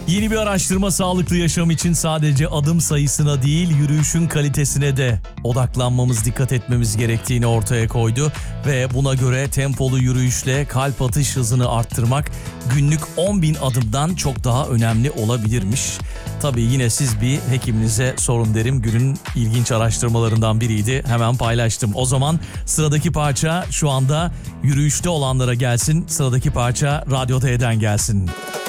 Yeni bir araştırma sağlıklı yaşam için sadece adım sayısına değil, yürüyüşün kalitesine de odaklanmamız, dikkat etmemiz gerektiğini ortaya koydu. Ve buna göre tempolu yürüyüşle kalp atış hızını arttırmak günlük 10.000 adımdan çok daha önemli olabilirmiş. Tabii yine siz bir hekiminize sorun derim. Günün ilginç araştırmalarından biriydi. Hemen paylaştım. O zaman sıradaki parça şu anda yürüyüşte olanlara gelsin. Sıradaki parça Radyo D'den gelsin.